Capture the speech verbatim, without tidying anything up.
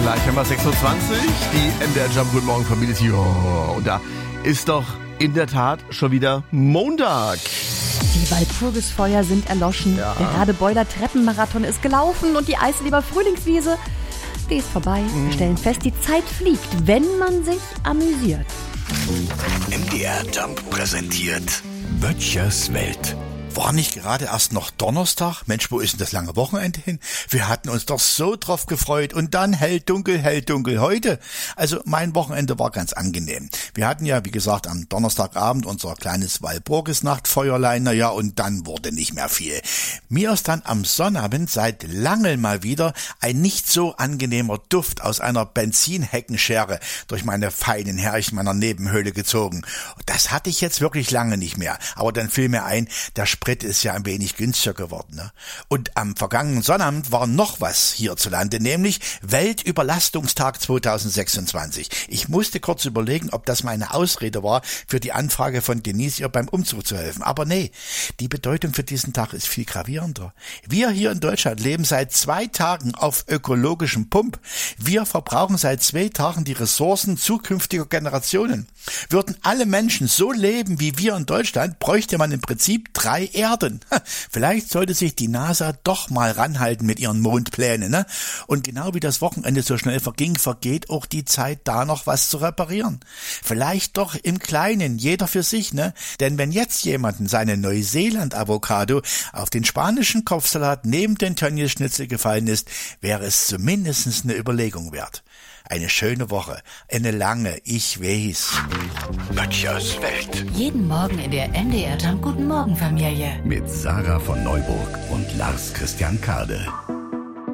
Gleich haben wir sechs Uhr zwanzig, die M D R Jump Guten Morgen Familie ist hier. Und da ist doch in der Tat schon wieder Montag. Die Walpurgisfeuer sind erloschen, Ja. der Radebeuler Treppenmarathon ist gelaufen und die Eisleber Frühlingswiese, die ist vorbei. Wir stellen fest, die Zeit fliegt, wenn man sich amüsiert. M D R Jump präsentiert Böttchers Welt. War nicht gerade erst noch Donnerstag? Mensch, wo ist denn das lange Wochenende hin? Wir hatten uns doch so drauf gefreut. Und dann hell, dunkel, hell, dunkel heute. Also mein Wochenende war ganz angenehm. Wir hatten ja, wie gesagt, am Donnerstagabend unser kleines Walpurgisnachtfeuerlein. Na ja, und dann wurde nicht mehr viel. Mir ist dann am Sonnabend seit langem mal wieder ein nicht so angenehmer Duft aus einer Benzinheckenschere durch meine feinen Härchen meiner Nebenhöhle gezogen. Das hatte ich jetzt wirklich lange nicht mehr. Aber dann fiel mir ein, der Sprit ist ja ein wenig günstiger geworden. Ne? Und am vergangenen Sonnabend war noch was hierzulande, nämlich Weltüberlastungstag zweitausendsechsundzwanzig. Ich musste kurz überlegen, ob das meine Ausrede war, für die Anfrage von Denise ihr beim Umzug zu helfen. Aber nee, die Bedeutung für diesen Tag ist viel gravierender. Wir hier in Deutschland leben seit zwei Tagen auf ökologischem Pump. Wir verbrauchen seit zwei Tagen die Ressourcen zukünftiger Generationen. Würden alle Menschen so leben wie wir in Deutschland, bräuchte man im Prinzip drei Erden. Vielleicht sollte sich die NASA doch mal ranhalten mit ihren Mondplänen. Ne? Und genau wie das Wochenende so schnell verging, vergeht auch die Zeit, da noch was zu reparieren. Vielleicht doch im Kleinen, jeder für sich. Ne? Denn wenn jetzt jemandem seine Neuseeland-Avocado auf den spanischen Kopfsalat neben den Tönnies-Schnitzel gefallen ist, wäre es zumindest eine Überlegung wert. Eine schöne Woche, eine lange, ich weiß. Böttchers Welt. Jeden Morgen in der M D R Jump Guten Morgen Familie. Mit Sarah von Neuburg und Lars Christian Kade.